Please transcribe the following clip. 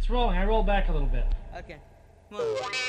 It's rolling. I roll back a little bit. Okay. Come on.